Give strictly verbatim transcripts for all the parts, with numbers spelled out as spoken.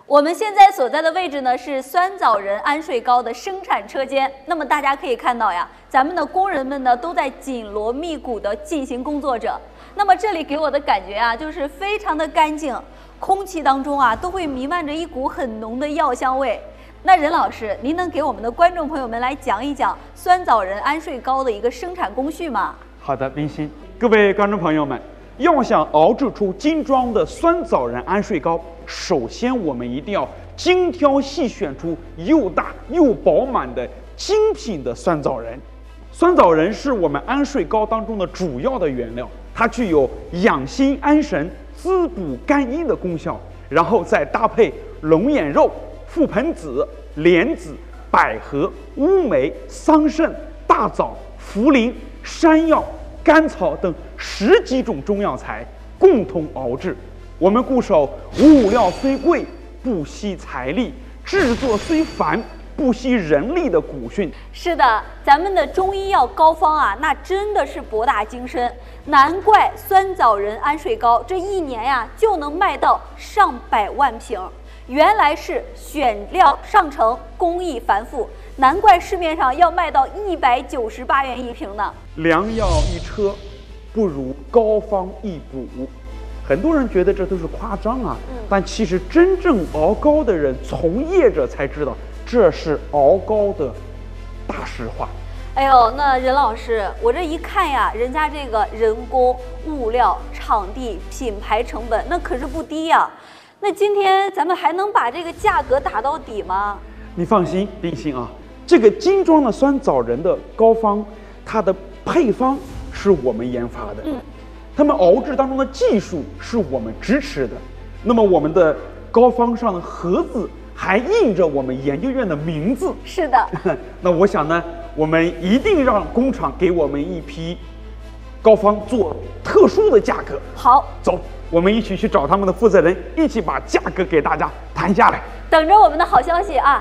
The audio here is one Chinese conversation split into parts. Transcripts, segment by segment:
我们现在所在的位置呢是酸枣仁安睡膏的生产车间。那么大家可以看到呀，咱们的工人们呢都在紧锣密鼓地进行工作着。那么这里给我的感觉啊，就是非常的干净，空气当中啊都会弥漫着一股很浓的药香味。那任老师，您能给我们的观众朋友们来讲一讲酸枣仁安睡膏的一个生产工序吗？ 好的，冰心，各位观众朋友们，要想熬制出精装的酸枣仁安睡膏，首先我们一定要精挑细选出又大又饱满的精品的酸枣仁。酸枣仁是我们安睡膏当中的主要的原料，它具有养心安神、滋补肝阴的功效，然后再搭配龙眼肉、覆盆子、莲子、百合、乌梅、桑葚、大枣、茯苓、山药、甘草等十几种中药材共同熬制。我们固守物料虽贵不惜财力，制作虽繁不惜人力的古训。 是的，咱们的中医药膏方啊，那真的是博大精深，难怪酸枣仁安睡膏这一年呀就能卖到上百万瓶。原来是选料上乘，工艺繁复，难怪市面上要卖到一百九十八元一瓶呢。 良药一车，不如膏方一补。很多人觉得这都是夸张啊，嗯、但其实真正熬膏的人、从业者才知道，这是熬膏的大实话。 哎呦，那任老师，我这一看呀，人家这个人工、物料、场地、品牌成本，那可是不低呀。那今天咱们还能把这个价格打到底吗？ 你放心，冰心啊，这个精装的酸枣仁的膏方，它的配方是我们研发的，嗯，他们熬制当中的技术是我们支持的。那么我们的膏方上的盒子还印着我们研究院的名字。 是的。 那我想呢，我们一定让工厂给我们一批膏方做特殊的价格。 好， 走。我们一起去找他们的负责人，一起把价格给大家谈下来。 等着我们的好消息啊！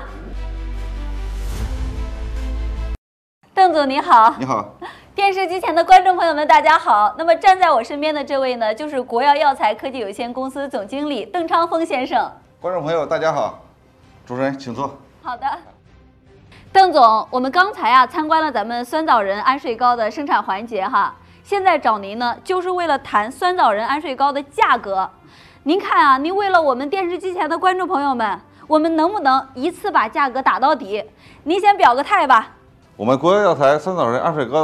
邓总你好。 你好。 电视机前的观众朋友们，大家好。那么站在我身边的这位呢，就是国药药材科技有限公司总经理邓昌峰先生。 观众朋友，大家好。主持人，请坐。 好的。邓总，我们刚才啊参观了咱们酸枣仁安睡膏的生产环节哈。现在找您呢，就是为了谈酸枣仁安睡膏的价格。您看啊，您为了我们电视机前的观众朋友们，我们能不能一次把价格打到底？您先表个态吧。 我们国药药材酸枣仁安睡膏